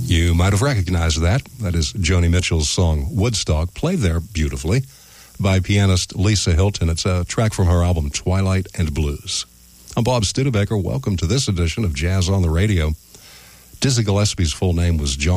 You might have recognized that. That is Joni Mitchell's song Woodstock, played there beautifully by pianist Lisa Hilton. It's a track from her album Twilight and Blues. I'm Bob Studebaker. Welcome to this edition of Jazz on the Radio. Dizzy Gillespie's full name was John